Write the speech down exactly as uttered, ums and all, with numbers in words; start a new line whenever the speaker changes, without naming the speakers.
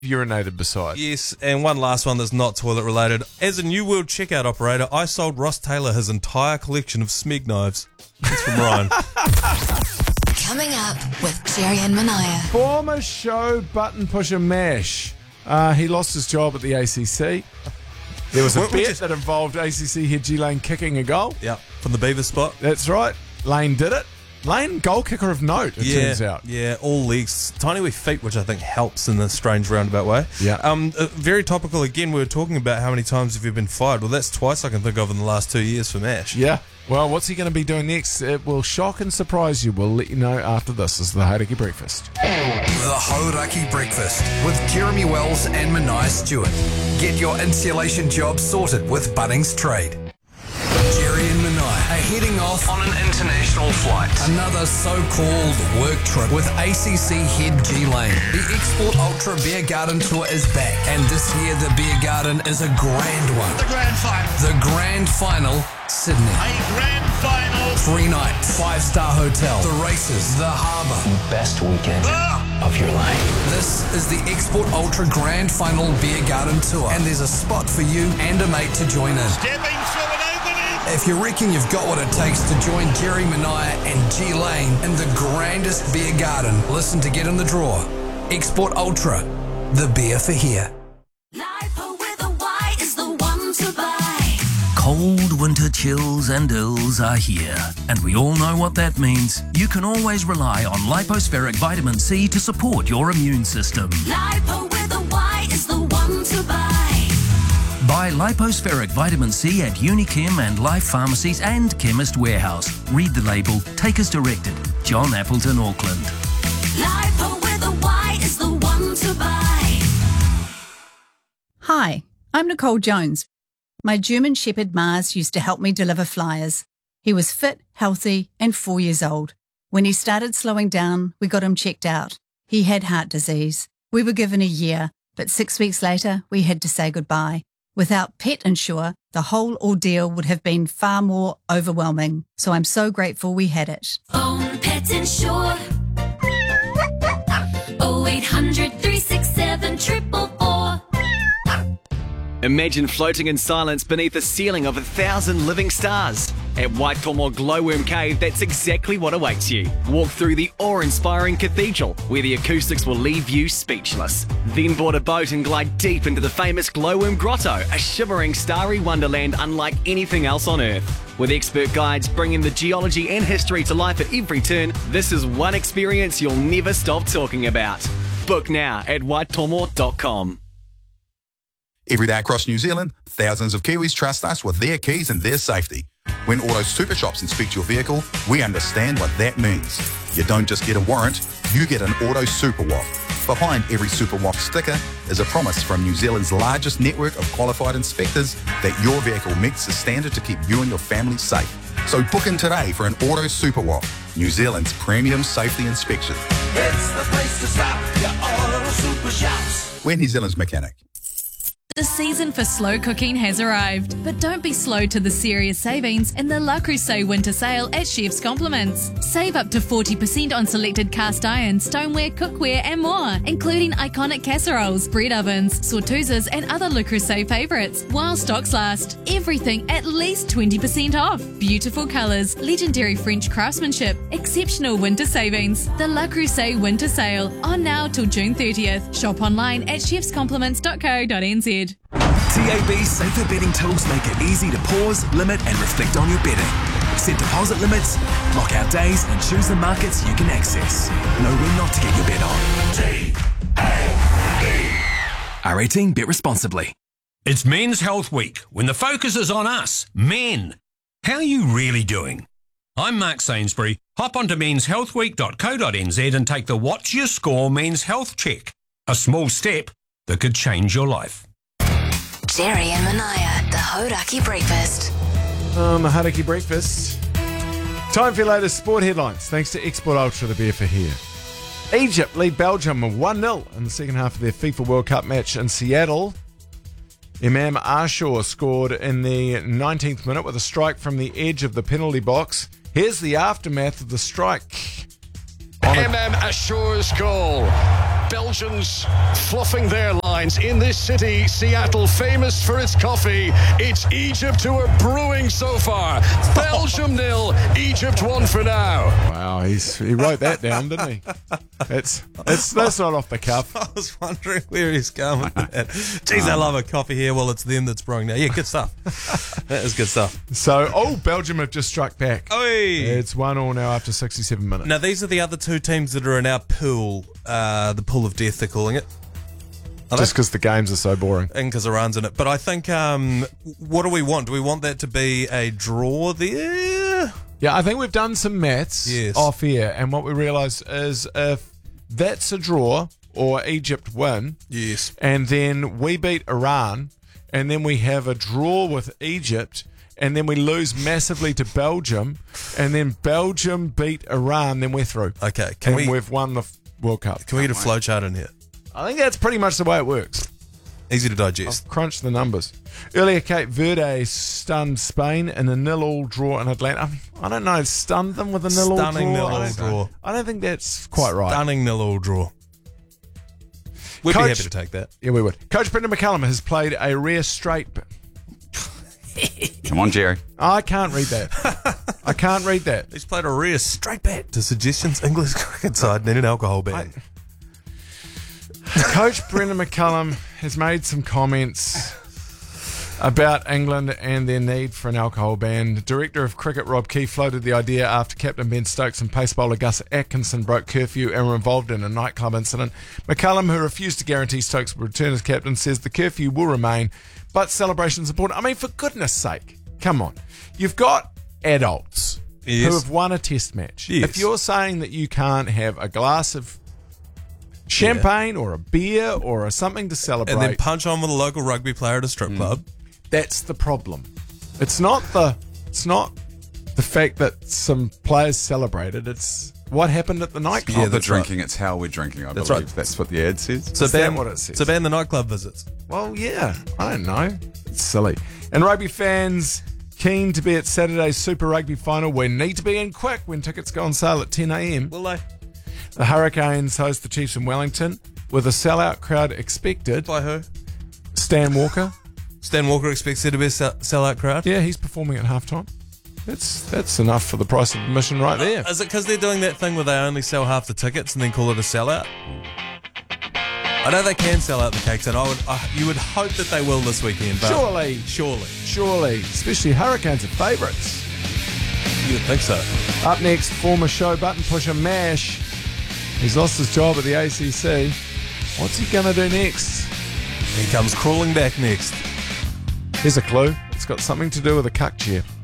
urinated beside.
Yes, and one last one that's not toilet related. As a New World checkout operator, I sold Ross Taylor his entire collection of Smeg knives. That's from Ryan.
Coming up with Jerry and Manaya.
Former show button pusher Mash. Uh, he lost his job at the A C C. There was a
What- what
bet
is-
that involved A C C head G Lane kicking a goal.
Yeah, from the Beaver spot.
That's right. Lane did it. Lane, goal kicker of note, it
yeah,
turns out.
Yeah, all legs, tiny wee feet, which I think helps in a strange roundabout way.
Yeah.
Um, uh, very topical again. We were talking about how many times have you been fired. Well, that's twice I can think of in the last two years for Mash.
Yeah. Well, what's he going to be doing next? It will shock and surprise you. We'll let you know after this. This is the Hauraki Breakfast.
The Hauraki Breakfast with Jeremy Wells and Manaya Stewart. Get your insulation job sorted with Bunnings Trade. Jerry and Manaya are heading off on an international flight. Another so-called work trip with A C C head G Lane. The Export Ultra Beer Garden Tour is back, and this year the Beer Garden is a grand one.
The grand final.
The grand final, Sydney.
A grand final.
Three nights, five-star hotel, the races, the harbour.
Best weekend of your life.
This is the Export Ultra Grand Final Beer Garden Tour, and there's a spot for you and a mate to join in.
Stepping through an opening.
If you reckon you've got what it takes to join Jerry Manaya and G Lane in the grandest beer garden, listen to get in the draw. Export Ultra, the beer for here.
Lipo with a Y is the one to buy.
Cold winter chills and ills are here, and we all know what that means. You can always rely on Lipospheric Vitamin C to support your immune system.
Lipo with a Y is the one to buy.
Buy Lipospheric Vitamin C at Unichem and Life Pharmacies and Chemist Warehouse. Read the label. Take as directed. John Appleton, Auckland.
Lipo with a Y is the one to buy.
Hi, I'm Nicole Jones. My German Shepherd Mars used to help me deliver flyers. He was fit, healthy, and four years old. When he started slowing down, we got him checked out. He had heart disease. We were given a year, but six weeks later, we had to say goodbye. Without Pet Insure, the whole ordeal would have been far more overwhelming. So I'm so grateful we had it.
Phone Pet Insure. oh eight hundred, three six seven, four four four.
Imagine floating in silence beneath a ceiling of a thousand living stars. At Waitomo Glowworm Cave, that's exactly what awaits you. Walk through the awe-inspiring cathedral, where the acoustics will leave you speechless. Then board a boat and glide deep into the famous Glowworm Grotto, a shimmering starry wonderland unlike anything else on Earth. With expert guides bringing the geology and history to life at every turn, this is one experience you'll never stop talking about. Book now at waitomo dot com.
Every day across New Zealand, thousands of Kiwis trust us with their keys and their safety. When Auto Super Shops inspect your vehicle, we understand what that means. You don't just get a warrant, you get an Auto Super W A F. Behind every Super W A F sticker is a promise from New Zealand's largest network of qualified inspectors that your vehicle meets the standard to keep you and your family safe. So book in today for an Auto Super W A F, New Zealand's premium safety inspection.
It's the place to stop. Your Auto Super Shops.
We're New Zealand's mechanic.
The season for slow cooking has arrived, but don't be slow to the serious savings in the Le Creuset winter sale at Chef's Compliments. Save up to forty percent on selected cast iron, stoneware, cookware and more, including iconic casseroles, bread ovens, sortuzas and other Le Creuset favourites, while stocks last. Everything at least twenty percent off. Beautiful colours, legendary French craftsmanship, exceptional winter savings. The Le Creuset winter sale, on now till June thirtieth. Shop online at chefs compliments dot co dot n z.
T A B's safer betting tools make it easy to pause, limit and reflect on your betting. Set deposit limits, lock out days and choose the markets you can access. Know when not to get your bet on. T A B. R eighteen, bet responsibly.
It's Men's Health Week, when the focus is on us, men. How are you really doing? I'm Mark Sainsbury. Hop onto mens health week dot co dot n z and take the What's Your Score Men's Health Check. A small step that could change your life.
Jerry and Manaya, the Hauraki Breakfast.
Um, the Hauraki Breakfast. Time for your latest sport headlines. Thanks to Export Ultra, the beer for here. Egypt lead Belgium one nil in the second half of their FIFA World Cup match in Seattle. Imam Ashur scored in the nineteenth minute with a strike from the edge of the penalty box. Here's the aftermath of the strike.
Imam Ashur's goal Belgians fluffing their lines. In this city, Seattle, famous for its coffee, it's Egypt who are brewing so far. Belgium nil, Egypt one for now.
Wow, he's he wrote that down, didn't he? That's that's that's not off the cuff.
I was wondering where he's going with that. Jeez, I love a coffee here. Well, it's them that's brewing now. Yeah, good stuff. That is good stuff.
So, oh, Belgium have just struck back.
Oi.
It's one all now after sixty-seven minutes.
Now, these are the other two teams that are in our pool, uh, the pool of death, they're calling it. Are
Just because the games are so boring.
And because Iran's in it. But I think, um, what do we want? Do we want that to be a draw there?
Yeah, I think we've done some maths
Yes.
off here, and what we realised is if that's a draw or Egypt win,
yes,
and then we beat Iran, and then we have a draw with Egypt, and then we lose massively to Belgium, and then Belgium beat Iran, then we're through.
Okay, can
and
we?
we've won the World Cup.
Can we get a flowchart in here?
I think that's pretty much the way it works.
Easy to digest.
I've crunched the numbers. Earlier, Cape Verde stunned Spain in a nil-all draw in Atlanta. I, mean, I don't know, stunned them with a nil-all draw.
Stunning nil-all
I don't-
draw.
I don't think that's quite right.
Stunning nil-all draw. We'd
Coach-
be happy to take that.
Yeah, we would. Coach Brendan McCullum has played a rare straight.
Come on, Jerry.
I can't read that. I can't read that.
He's played a rare straight bat to Suggestions English cricket side need an alcohol ban.
Coach Brendan McCullum has made some comments about England and their need for an alcohol ban. The Director of Cricket Rob Key floated the idea after Captain Ben Stokes and pace bowler Gus Atkinson broke curfew and were involved in a nightclub incident. McCullum, who refused to guarantee Stokes would return as captain, says the curfew will remain, but celebration's important. I mean, for goodness sake, come on. You've got adults
Yes.
who have won a test match.
Yes.
If you're saying that you can't have a glass of champagne or a beer or a something to celebrate,
And then punch on with a local rugby player at a strip club.
that's the problem. It's not the it's not the fact that some players celebrated. It's what happened at the nightclub.
Yeah, the drinking. It's how we're drinking. I
That's
believe
right.
that's what the ad says.
So
Is that
ban,
what it says?
So ban the nightclub visits.
Well, yeah, I don't know. It's silly. And rugby fans keen to be at Saturday's Super Rugby final. We need to be in quick when tickets go on sale at ten a.m.
Will they?
The Hurricanes host the Chiefs in Wellington with a sellout crowd expected.
By who?
Stan Walker.
Stan Walker expects there to be a sell- sellout crowd.
Yeah, he's performing at halftime. That's that's enough for the price of admission right there.
Is it because they're doing that thing where they only sell half the tickets and then call it a sellout? I know they can sell out the cakes, and I would, uh, you would hope that they will this weekend. But
Surely.
surely,
Surely, especially Hurricanes are favourites.
you would think so.
Up next, former show button pusher Mash. He's lost his job at the A C C. What's he going to do next?
He comes crawling back next.
Here's a clue. It's got something to do with a cuck chair.